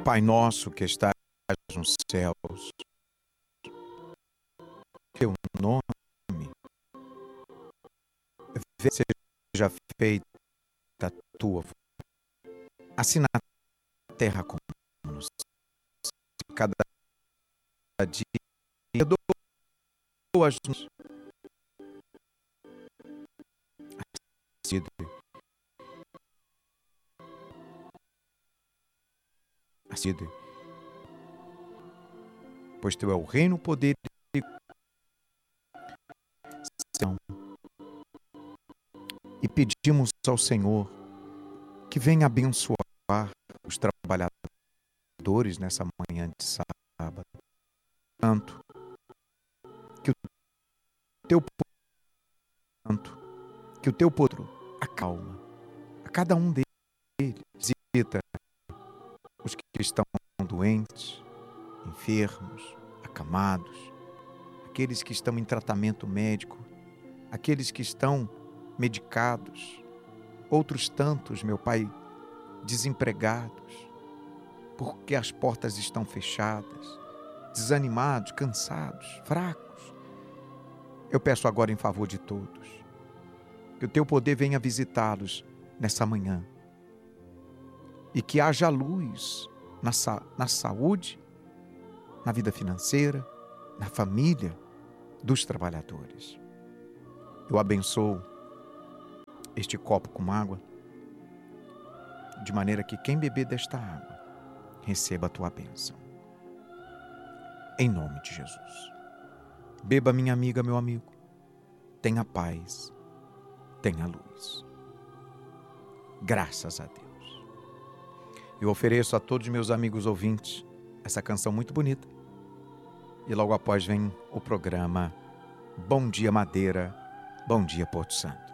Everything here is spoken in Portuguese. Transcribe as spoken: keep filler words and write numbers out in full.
Pai nosso que estás nos céus, teu nome seja feita a tua vontade, assim na terra como no céu. Cada dia perdoa-nos assim, pois teu é o reino, o poder e e pedimos ao Senhor que venha abençoar os trabalhadores nessa manhã de sábado, tanto que o teu tanto que o teu poder acalma a cada um deles, visita os que estão doentes, enfermos, acamados, aqueles que estão em tratamento médico, aqueles que estão medicados, outros tantos, meu Pai, desempregados, porque as portas estão fechadas, desanimados, cansados, fracos. Eu peço agora em favor de todos, que o teu poder venha visitá-los nessa manhã e que haja luz na, sa- na saúde, na vida financeira, na família dos trabalhadores. Eu abençoo este copo com água, de maneira que quem beber desta água receba a tua bênção. Em nome de Jesus. Beba, minha amiga, meu amigo. Tenha paz, tenha luz. Graças a Deus. Eu ofereço a todos meus amigos ouvintes essa canção muito bonita. E logo após vem o programa Bom Dia Madeira, Bom Dia Porto Santo.